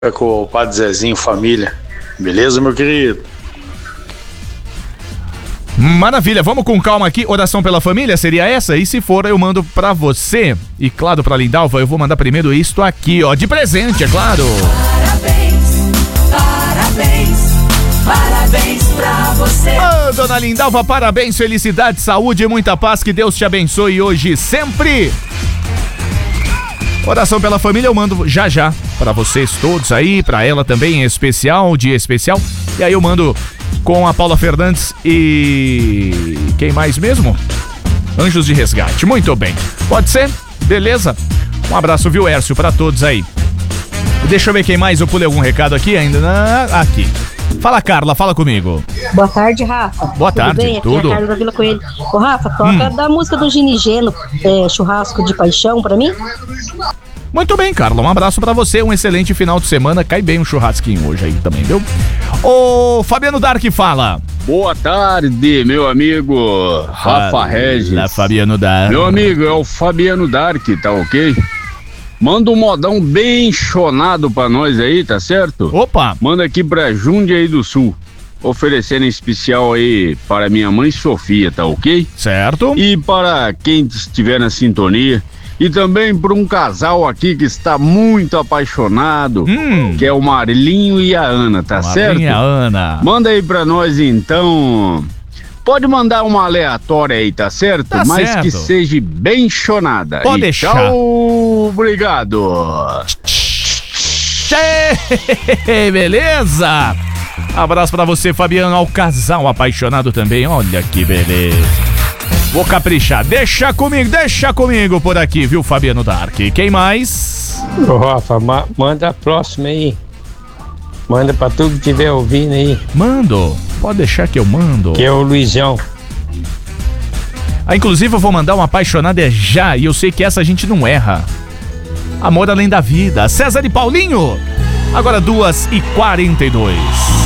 É com o Padre Zezinho, família. Beleza, meu querido? Maravilha, vamos com calma aqui. Oração pela família, seria essa? E se for, eu mando pra você. E claro, pra Lindalva, eu vou mandar primeiro isto aqui, ó, de presente, é claro. Parabéns pra você. Ô, dona Lindalva, parabéns, felicidade, saúde e muita paz. Que Deus te abençoe hoje e sempre. Oração pela família eu mando já pra vocês todos aí, pra ela também em especial, dia especial. E aí eu mando com a Paula Fernandes e... quem mais mesmo? Anjos de Resgate. Muito bem. Pode ser? Beleza? Um abraço, viu, Hércio, pra todos aí. Deixa eu ver quem mais. Eu pulei algum recado aqui ainda. Aqui. Fala, Carla, fala comigo. Boa tarde, Rafa. Boa tarde, bem? Aqui tudo? é a Carla da Vila Coelho. Ô, Rafa, toca da música do Ginigeno, Churrasco de Paixão, pra mim. Muito bem, Carla, um abraço pra você, um excelente final de semana. Cai bem um churrasquinho hoje aí também, viu? Ô, Fabiano Dark fala. Boa tarde, meu amigo Rafa Regis. Fabiano Dark. Meu amigo, é o Fabiano Dark, tá ok? Manda um modão bem chonado pra nós aí, tá certo? Opa! Manda aqui pra Jundiaí do Sul, oferecendo em especial aí para minha mãe Sofia, tá ok? Certo. E para quem estiver na sintonia, e também para um casal aqui que está muito apaixonado, que é o Marlinho e a Ana, tá certo? Marlinho e a Ana. Manda aí pra nós então. Pode mandar uma aleatória aí, tá certo? Tá Mas certo. que seja bem chonada. Pode E deixar. Tchau, obrigado. Beleza? Abraço pra você, Fabiano, ao casal apaixonado também. Olha que beleza. Vou caprichar. Deixa comigo por aqui, viu, Fabiano Dark? Quem mais? Ô, Rafa, manda a próxima aí. Manda pra tudo que estiver ouvindo aí. Mando. Pode deixar que eu mando. Que é o Luizão. Inclusive eu vou mandar uma apaixonada já. E eu sei que essa a gente não erra. Amor além da vida. César e Paulinho. Agora 2h42.